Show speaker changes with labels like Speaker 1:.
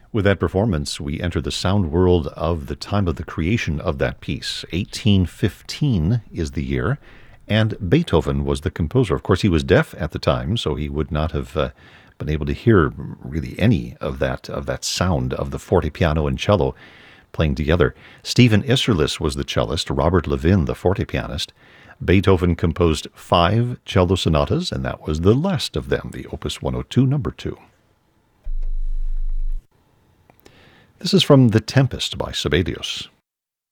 Speaker 1: With that performance, we enter the sound world of the time of the creation of that piece. 1815 is the year, and Beethoven was the composer. Of course, he was deaf at the time, so he would not have been able to hear really any of that sound of the forte piano and cello playing together. Stephen Isserlis was the cellist, Robert Levin the forte pianist. Beethoven composed 5 cello sonatas, and that was the last of them, the Opus 102, number 2. This is from The Tempest by Sibelius.